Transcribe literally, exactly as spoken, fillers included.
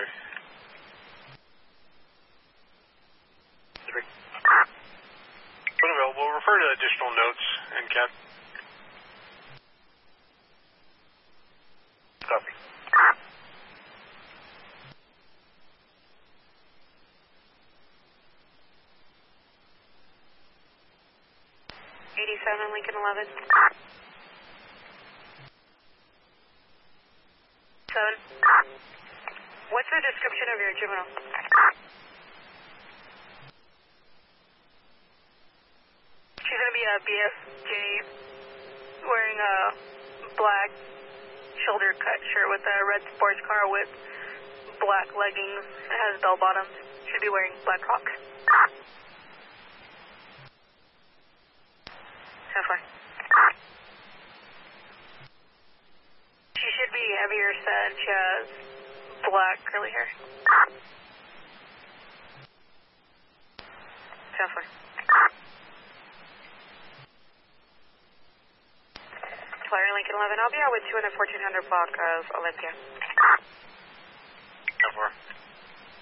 five. Three. Available. We'll refer to additional notes and cap. Copy. eighty-seven, Lincoln eleven. Seven. What's the description of your juvenile? She's going to be a B S J wearing a black shoulder cut shirt with a red sports car with black leggings. It has bell bottoms. Should be wearing black Crocs. So far. She should be heavier set. She has black curly hair. So far. Flyer Lincoln eleven, I'll be out with two and a fourteen hundred block of Olympia. So far.